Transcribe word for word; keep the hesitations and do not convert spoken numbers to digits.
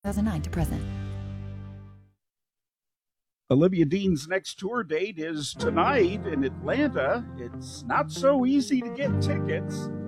two thousand nine to present. Olivia Dean's next tour date is tonight in Atlanta. It's not so easy to get tickets.